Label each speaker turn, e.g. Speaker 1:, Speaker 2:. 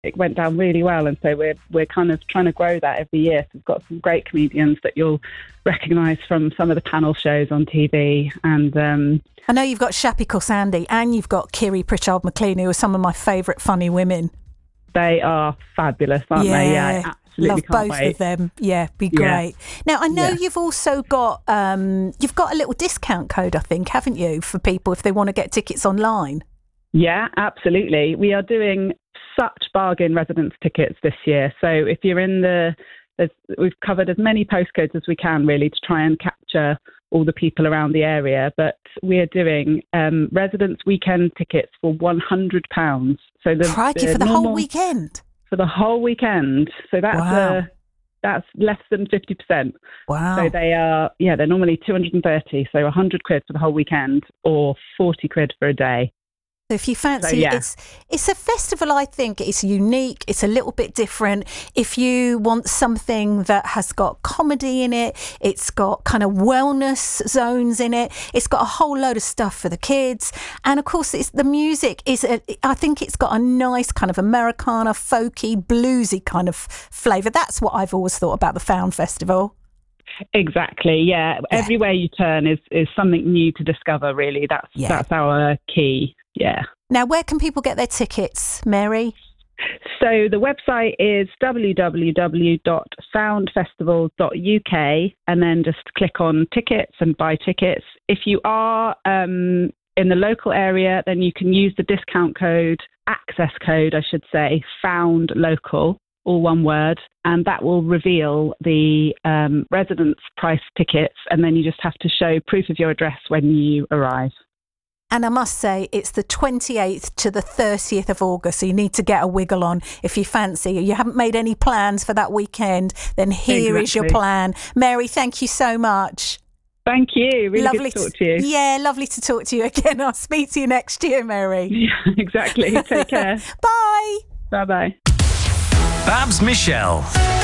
Speaker 1: it went down really well, and so we're kind of trying to grow that every year. So we've got some great comedians that you'll recognise from some of the panel shows on TV, and
Speaker 2: I know you've got Shappy Khorsandi and you've got Kiri Pritchard McLean, who are some of my favourite funny women.
Speaker 1: They are fabulous, aren't they? Yeah, I absolutely
Speaker 2: love
Speaker 1: can't
Speaker 2: both
Speaker 1: wait.
Speaker 2: of them. Yeah, be great. Now I know you've also got you've got a little discount code, I think, haven't you, for people if they want to get tickets online?
Speaker 1: Yeah, absolutely. We are doing such bargain residence tickets this year. So if you're in we've covered as many postcodes as we can, really, to try and capture all the people around the area. But we are doing residence weekend tickets for £100. So
Speaker 2: Crikey, for the whole weekend?
Speaker 1: For the whole weekend. So that's less than 50%.
Speaker 2: Wow.
Speaker 1: So they're normally 230. So 100 quid for the whole weekend or 40 quid for a day.
Speaker 2: So if you fancy, it's a festival, I think. It's unique. It's a little bit different. If you want something that has got comedy in it, it's got kind of wellness zones in it. It's got a whole load of stuff for the kids. And of course, the music I think it's got a nice kind of Americana, folky, bluesy kind of flavour. That's what I've always thought about the Found Festival.
Speaker 1: Exactly. Yeah. Everywhere you turn is something new to discover, really. That's our key. Yeah.
Speaker 2: Now, where can people get their tickets, Mary?
Speaker 1: So the website is www.foundfestival.uk, and then just click on tickets and buy tickets. If you are in the local area, then you can use the discount code, access code, I should say, Found Local, all one word, and that will reveal the residence price tickets, and then you just have to show proof of your address when you arrive.
Speaker 2: And I must say, it's the 28th to the 30th of August, so you need to get a wiggle on if you fancy. You haven't made any plans for that weekend, then here is your plan. Mary, thank you so much.
Speaker 1: Thank you. Really good to talk to you.
Speaker 2: Yeah, lovely to talk to you again. I'll speak to you next year, Mary.
Speaker 1: Yeah, exactly. Take care.
Speaker 2: Bye.
Speaker 1: Bye-bye.
Speaker 3: Babs Michelle.